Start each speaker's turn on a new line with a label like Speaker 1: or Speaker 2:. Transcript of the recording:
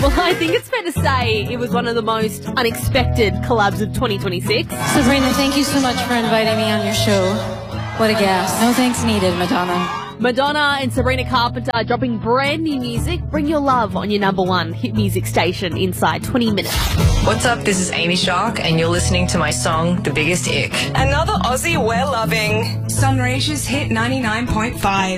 Speaker 1: Well, I think it's fair to say it was one of the most unexpected collabs of 2026.
Speaker 2: Sabrina, thank you so much for inviting me on your show. What a gas. No thanks needed, Madonna.
Speaker 1: Madonna and Sabrina Carpenter dropping brand new music. Bring your love on your number one hit music station inside 20 minutes.
Speaker 3: What's up? This is Amy Shark, and you're listening to my song, The Biggest Ick.
Speaker 4: Another Aussie we're loving. Sunraysia's Hit 99.5.